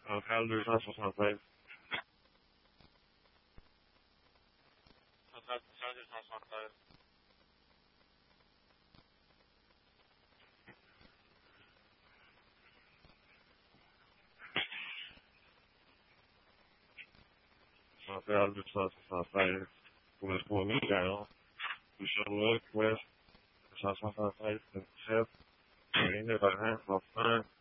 Centrale 276. Centrale 276. Centrale 276. Pour le 3040. Du Sherlock, Ouest, 176, 27. Indépendant, 35.